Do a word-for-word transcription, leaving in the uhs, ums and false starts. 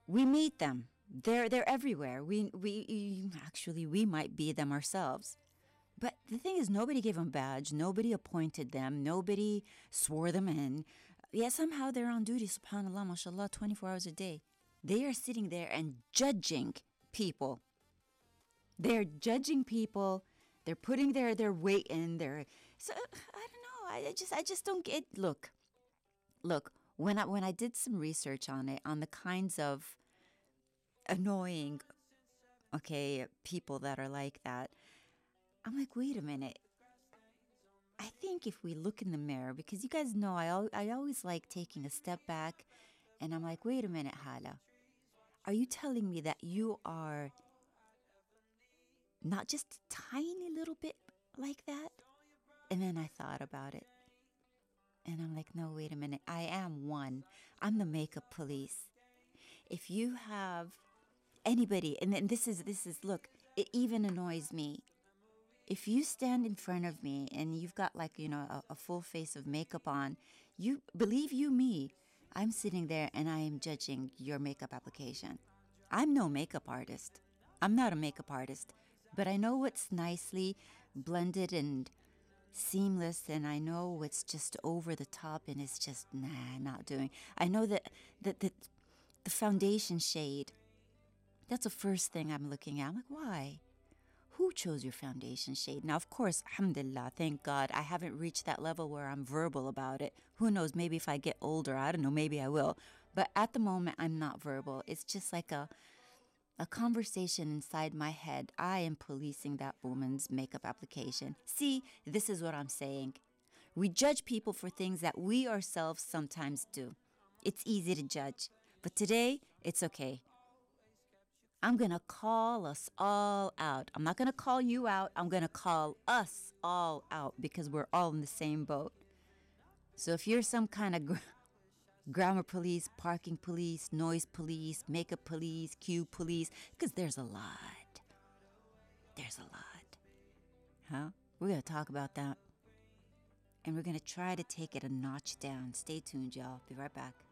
We meet them. They're they're everywhere. We we actually we might be them ourselves. But the thing is, nobody gave them a badge. Nobody appointed them. Nobody swore them in. Yet somehow they're on duty, subhanAllah, mashallah, twenty-four hours a day. They are sitting there and judging people. They're judging people. They're putting their, their weight in. They're, so, I don't know. I just I just don't get... Look, look, when I, when I did some research on it, on the kinds of annoying, okay, people that are like that, I'm like, wait a minute. I think if we look in the mirror, because you guys know I, al- I always like taking a step back, and I'm like, wait a minute, Hala. Are you telling me that you are not just a tiny little bit like that? And then I thought about it. And I'm like, no, wait a minute. I am one. I'm the makeup police. If you have anybody, and then this is, this is, look, it even annoys me. If you stand in front of me and you've got like, you know, a, a full face of makeup on, you believe you me, I'm sitting there and I am judging your makeup application. I'm no makeup artist. I'm not a makeup artist, but I know what's nicely blended and seamless, and I know what's just over the top and it's just, nah, not doing. I know that, that, that the foundation shade, that's the first thing I'm looking at. I'm like, why? Who chose your foundation shade? Now, of course, alhamdulillah, thank God, I haven't reached that level where I'm verbal about it. Who knows, maybe if I get older, I don't know, maybe I will. But at the moment, I'm not verbal. It's just like a, a conversation inside my head. I am policing that woman's makeup application. See, this is what I'm saying. We judge people for things that we ourselves sometimes do. It's easy to judge. But today, it's okay. I'm going to call us all out. I'm not going to call you out. I'm going to call us all out because we're all in the same boat. So if you're some kind of gr- grammar police, parking police, noise police, makeup police, cue police, because there's a lot. There's a lot. Huh? We're going to talk about that. And we're going to try to take it a notch down. Stay tuned, y'all. Be right back.